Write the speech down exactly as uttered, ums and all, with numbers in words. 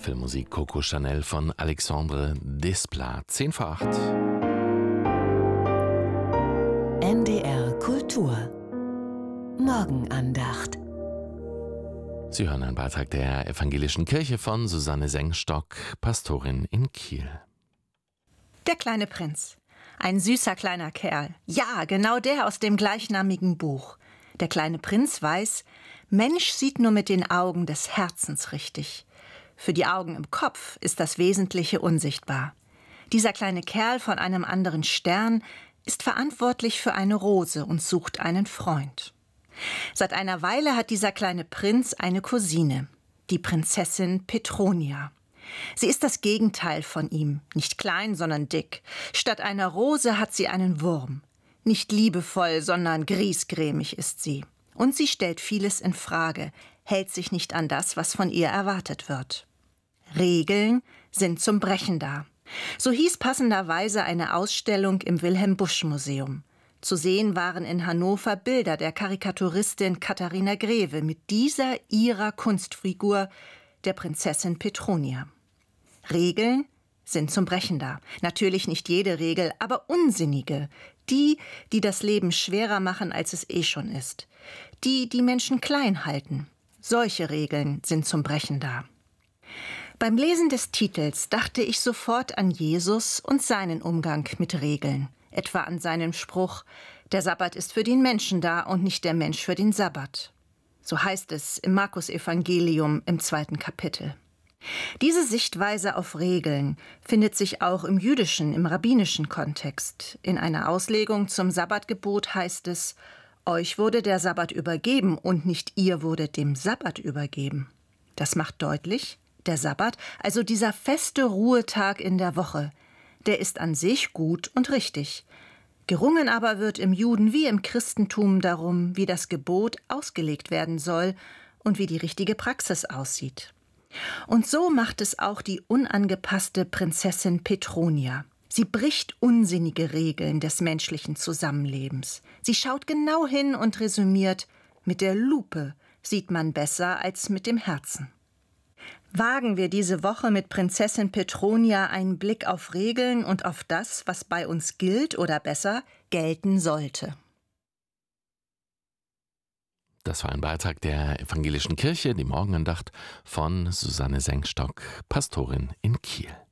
Filmmusik Coco Chanel von Alexandre Desplat. zehn vor acht. N D R Kultur Morgenandacht. Sie hören einen Beitrag der Evangelischen Kirche von Susanne Sengstock, Pastorin in Kiel. Der kleine Prinz. Ein süßer kleiner Kerl. Ja, genau der aus dem gleichnamigen Buch. Der kleine Prinz weiß, Mensch sieht nur mit den Augen des Herzens richtig. Für die Augen im Kopf ist das Wesentliche unsichtbar. Dieser kleine Kerl von einem anderen Stern ist verantwortlich für eine Rose und sucht einen Freund. Seit einer Weile hat dieser kleine Prinz eine Cousine, die Prinzessin Petronia. Sie ist das Gegenteil von ihm, nicht klein, sondern dick. Statt einer Rose hat sie einen Wurm. Nicht liebevoll, sondern griesgrämig ist sie. Und sie stellt vieles in Frage, hält sich nicht an das, was von ihr erwartet wird. Regeln sind zum Brechen da. So hieß passenderweise eine Ausstellung im Wilhelm-Busch-Museum. Zu sehen waren in Hannover Bilder der Karikaturistin Katharina Greve mit dieser ihrer Kunstfigur, der Prinzessin Petronia. Regeln sind zum Brechen da. Natürlich nicht jede Regel, aber unsinnige. Die, die das Leben schwerer machen, als es eh schon ist. Die, die Menschen klein halten. Solche Regeln sind zum Brechen da. Beim Lesen des Titels dachte ich sofort an Jesus und seinen Umgang mit Regeln. Etwa an seinen Spruch, der Sabbat ist für den Menschen da und nicht der Mensch für den Sabbat. So heißt es im Markus-Evangelium im zweiten Kapitel. Diese Sichtweise auf Regeln findet sich auch im jüdischen, im rabbinischen Kontext. In einer Auslegung zum Sabbatgebot heißt es, euch wurde der Sabbat übergeben und nicht ihr wurdet dem Sabbat übergeben. Das macht deutlich, der Sabbat, also dieser feste Ruhetag in der Woche, der ist an sich gut und richtig. Gerungen aber wird im Juden wie im Christentum darum, wie das Gebot ausgelegt werden soll und wie die richtige Praxis aussieht. Und so macht es auch die unangepasste Prinzessin Petronia. Sie bricht unsinnige Regeln des menschlichen Zusammenlebens. Sie schaut genau hin und resümiert, mit der Lupe sieht man besser als mit dem Herzen. Wagen wir diese Woche mit Prinzessin Petronia einen Blick auf Regeln und auf das, was bei uns gilt oder besser gelten sollte. Das war ein Beitrag der Evangelischen Kirche, die Morgenandacht von Susanne Sengstock, Pastorin in Kiel.